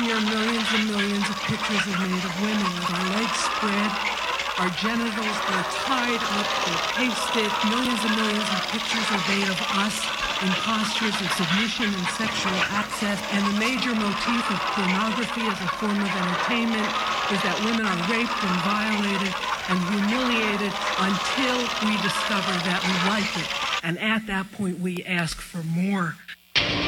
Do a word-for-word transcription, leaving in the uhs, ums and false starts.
mirror, millions and millions of pictures are made of women with our legs spread, our genitals are tied up, they're pasted. Millions and millions of pictures are made of us in postures of submission and sexual access. And the major motif of pornography as a form of entertainment is that women are raped and violated and humiliated until we discover that we like it. And at that point, we ask for more.